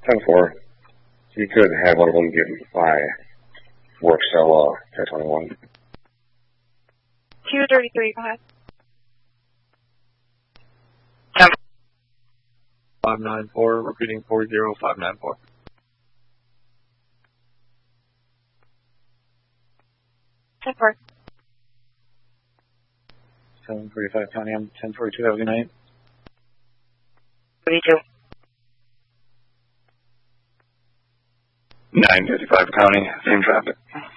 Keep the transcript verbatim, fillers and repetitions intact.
ten four. You could have one of them get by work cell uh, ten twenty-one. two thirty-three, go ahead. five nine four, repeating four zero five nine four. ten four. seven forty-five County, I'm ten forty-two, have a good night. forty-two. nine fifty-five County, same traffic.